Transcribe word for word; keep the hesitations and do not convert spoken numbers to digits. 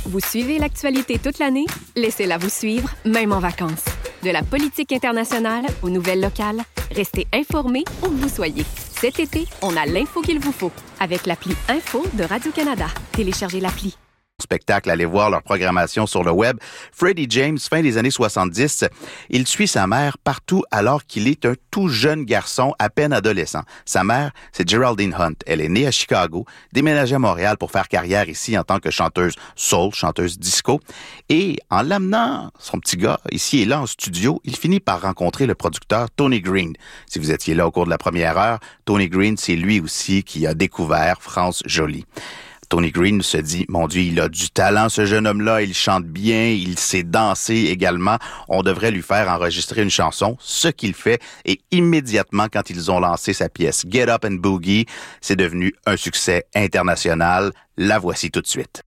Vous suivez l'actualité toute l'année? Laissez-la vous suivre, même en vacances. De la politique internationale aux nouvelles locales, restez informés où que vous soyez. Cet été, on a l'info qu'il vous faut avec l'appli Info de Radio-Canada. Téléchargez l'appli. Spectacle, allez voir leur programmation sur le web. Freddie James, fin des années soixante-dix, il suit sa mère partout alors qu'il est un tout jeune garçon, à peine adolescent. Sa mère, c'est Geraldine Hunt. Elle est née à Chicago, déménagée à Montréal pour faire carrière ici en tant que chanteuse soul, chanteuse disco. Et en l'amenant, son petit gars, ici et là en studio, il finit par rencontrer le producteur Tony Green. Si vous étiez là au cours de la première heure, Tony Green, c'est lui aussi qui a découvert France Jolie. Tony Green se dit, mon Dieu, il a du talent, ce jeune homme-là, il chante bien, il sait danser également. On devrait lui faire enregistrer une chanson, ce qu'il fait. Et immédiatement, quand ils ont lancé sa pièce Get Up and Boogie, c'est devenu un succès international. La voici tout de suite.